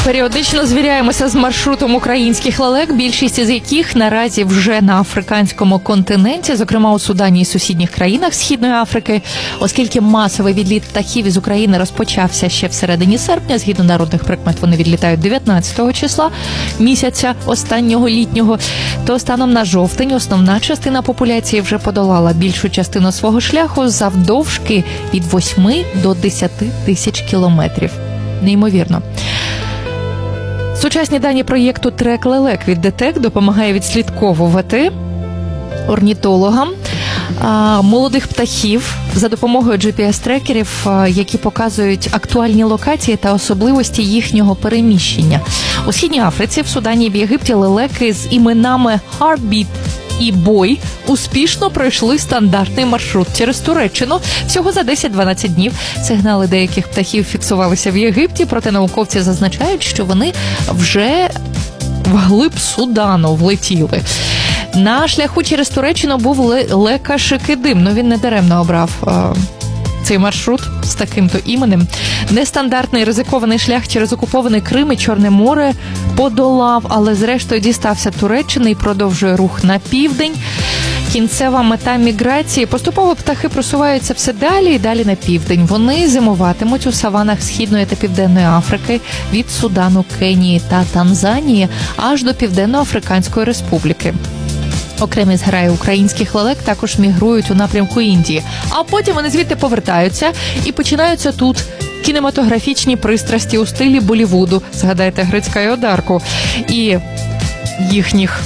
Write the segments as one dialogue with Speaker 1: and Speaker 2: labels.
Speaker 1: Періодично звіряємося з маршрутом українських лелек, більшість з яких наразі вже на африканському континенті, зокрема у Судані і сусідніх країнах Східної Африки, оскільки масовий відліт птахів із України розпочався ще в середині серпня. Згідно народних прикмет, вони відлітають 19 числа місяця останнього літнього, то станом на жовтень основна частина популяції вже подолала більшу частину свого шляху завдовжки від 8 до 10 тисяч кілометрів. Неймовірно. Сучасні дані проєкту «Трек лелек» від ДТЕК допомагає відслідковувати орнітологам молодих птахів за допомогою GPS-трекерів, які показують актуальні локації та особливості їхнього переміщення. У Східній Африці, в Судані і в Єгипті лелеки з іменами Heartbeat і Бой успішно пройшли стандартний маршрут через Туреччину всього за 10-12 днів. Сигнали деяких птахів фіксувалися в Єгипті, проте науковці зазначають, що вони вже вглиб Судану влетіли. На шляху через Туреччину був Лека Шикидим, він не даремно обрав цей маршрут з таким-то іменем. Нестандартний ризикований шлях через окупований Крим і Чорне море подолав, але зрештою дістався Туреччини і продовжує рух на південь. Кінцева мета міграції. Поступово птахи просуваються все далі і далі на південь. Вони зимуватимуть у саванах Східної та Південної Африки від Судану, Кенії та Танзанії аж до Південно-Африканської Республіки. Окремі зграї українських лелек також мігрують у напрямку Індії. А потім вони звідти повертаються і починаються тут кінематографічні пристрасті у стилі Болівуду. Згадайте Грицька і Одарку. І їхніх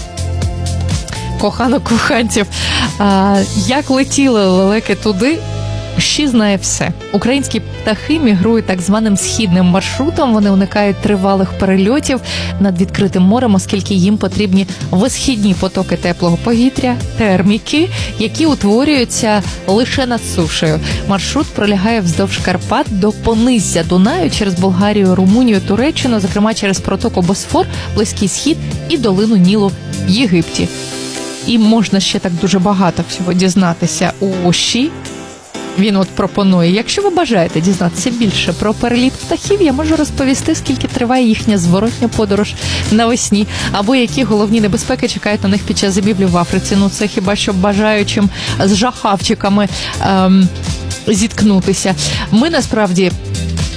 Speaker 1: коханок-коханців. Як летіли лелеки туди, Щі знає все. Українські птахи мігрують так званим східним маршрутом. Вони уникають тривалих перельотів над відкритим морем, оскільки їм потрібні висхідні потоки теплого повітря, терміки, які утворюються лише над сушею. Маршрут пролягає вздовж Карпат до пониззя Дунаю через Болгарію, Румунію, Туреччину, зокрема через протоку Босфор, Близький Схід і долину Нілу в Єгипті. І можна ще так дуже багато всього дізнатися у Щі. Він пропонує, якщо ви бажаєте дізнатися більше про переліт птахів, я можу розповісти, скільки триває їхня зворотня подорож навесні, або які головні небезпеки чекають на них під час зимівлі в Африці. Це хіба що бажаючим з жахавчиками зіткнутися. Ми, насправді,